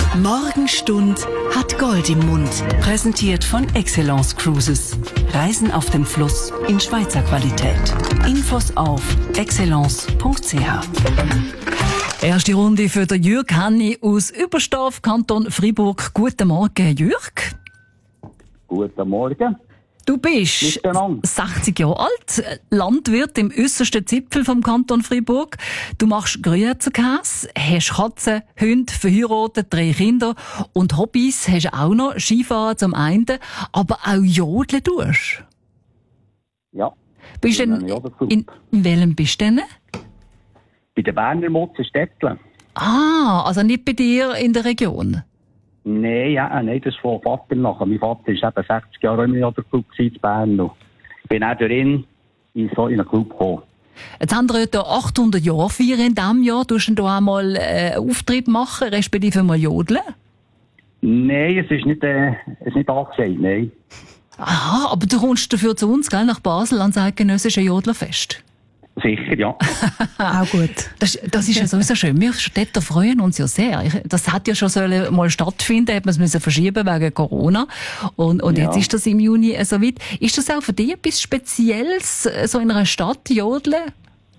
Morgenstund hat Gold im Mund. Präsentiert von Excellence Cruises. Reisen auf dem Fluss in Schweizer Qualität. Infos auf excellence.ch. Erste Runde für den Jürg Henni aus Überstaff, Kanton Freiburg. Guten Morgen, Jürg. Guten Morgen. Du bist 60 Jahre alt, Landwirt im äussersten Zipfel vom Kanton Freiburg. Du machst Gruyère-Käse, hast Katzen, Hunde, verheiratet, 3 Kinder und Hobbys hast du auch noch. Skifahren zum einen, aber auch Jodeln tust. Ja. Bist denn in welchem bist du denn? Bei den Berner Mutzenstädtlen. Ah, also nicht bei dir in der Region? Nein, das ist von Vater nachher. Mein Vater war eben 60 Jahre im Jodelclub in Bern. Ich bin auch durch in einen Club gekommen. Jetzt haben wir heute 800 Jahre feiern in diesem Jahr. Du du auch mal Auftritt machen, respektive mal jodeln? Nein, es ist nicht angesagt, nein. Aha, aber du kommst dafür zu uns, gell, nach Basel ans eidgenössische Jodlerfest. Sicher, ja. Auch gut. Das ist ja sowieso schön. Wir Städter freuen uns ja sehr. Das hat ja schon mal stattfinden, hat man es müssen verschieben wegen Corona. Und ja. Jetzt ist das im Juni so weit. Ist das auch für dich etwas Spezielles, so in einer Stadt jodeln?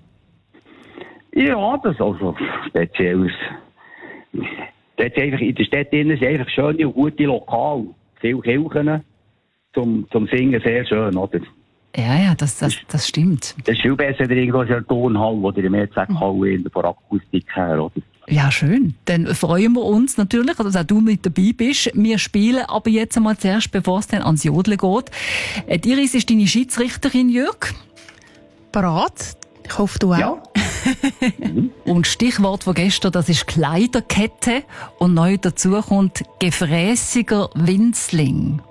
Ja, das ist also Spezielles. Dort einfach in der Stadt sind einfach schöne und gute Lokale. Viele Kirchen zum Singen sehr schön, oder? Ja, das stimmt. Das ist viel besser irgendwo in der Turnhalle oder im Mehrzweckhalle in der Akustik her, oder? Ja, schön. Dann freuen wir uns natürlich, dass auch du mit dabei bist. Wir spielen aber jetzt einmal zuerst, bevor es dann ans Jodeln geht. Iris ist deine Schiedsrichterin, Jürg. Parat? Ich hoffe, du auch. Ja. Und Stichwort von gestern, das ist Kleiderkette. Und neu dazu kommt gefräßiger Winzling.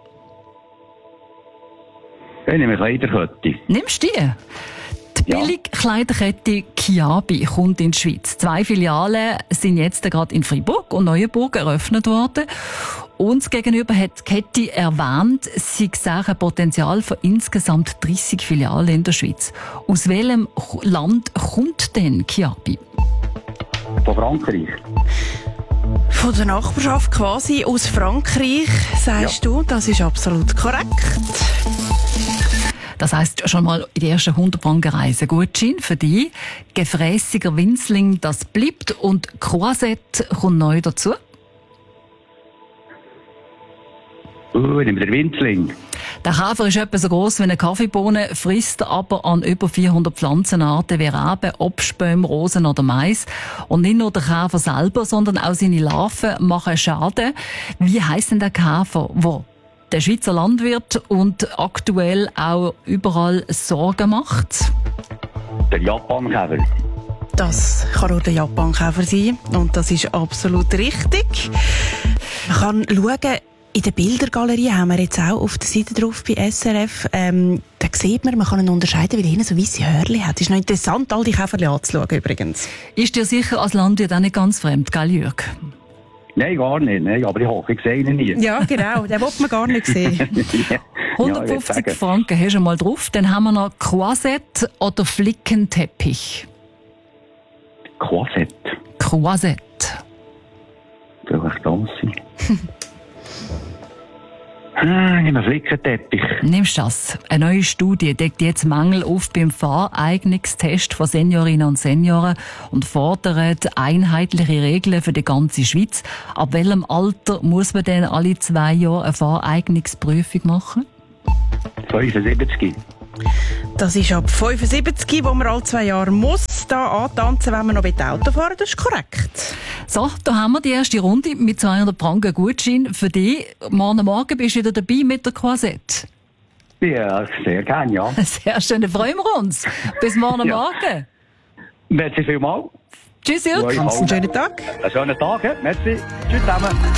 Ich nehme Kleiderkette. Nimmst du die? Die Billig-Kleiderkette Kiabi kommt in die Schweiz. 2 Filialen sind jetzt gerade in Freiburg und Neuenburg eröffnet worden. Uns gegenüber hat die Kette erwähnt, sie sehen ein Potenzial von insgesamt 30 Filialen in der Schweiz. Aus welchem Land kommt denn Kiabi? Von Frankreich. Von der Nachbarschaft quasi aus Frankreich, sagst du. Das ist absolut korrekt. Das heisst schon mal in die ersten 100 Franken Reise Gutschein für dich. Gefräßiger Winzling, das bleibt. Und Croisette kommt neu dazu. Nehmen wir den Winzling. Der Käfer ist etwa so gross wie eine Kaffeebohne, frisst aber an über 400 Pflanzenarten wie Reben, Obstbäume, Rosen oder Mais. Und nicht nur der Käfer selber, sondern auch seine Larven machen Schaden. Wie heisst denn der Käfer, wo der Schweizer Landwirt und aktuell auch überall Sorgen macht? Der Japankäfer. Das kann auch der Japankäfer sein. Und das ist absolut richtig. Man kann schauen, in der Bildergalerie haben wir jetzt auch auf der Seite drauf bei SRF. Da sieht man kann ihn unterscheiden, weil er hinten so weisse Hörli hat. Ist noch interessant, all die Käferli anzuschauen übrigens. Ist dir sicher als Landwirt auch nicht ganz fremd, gell, Jürg? Nein, gar nicht. Nein, aber ich hoffe, ich sehe ihn nie. Ja, genau. Den will man gar nicht sehen. 150 Franken hast du mal drauf. Dann haben wir noch Croisette oder Flickenteppich. Croisette. Croisette. Soll ich das sein? Nimm einen Flickenteppich. Nimmst du das? Eine neue Studie deckt jetzt Mängel auf beim Fahreignungstest von Seniorinnen und Senioren und fordert einheitliche Regeln für die ganze Schweiz. Ab welchem Alter muss man denn alle 2 Jahre eine Fahreignungsprüfung machen? 75. Das ist ab 75, wo man alle 2 Jahre muss da antanzen, wenn man noch mit Auto fahren. Das ist korrekt. So, da haben wir die erste Runde mit 200 Franken Gutschein für dich. Morgen bist du wieder dabei mit der Croisette. Ja, sehr gerne, ja. Sehr schön, dann freuen wir uns. Bis morgen Morgen. Merci vielmals. Tschüss, Jürg. Einen schönen Tag. Einen schönen Tag, merci. Tschüss zusammen.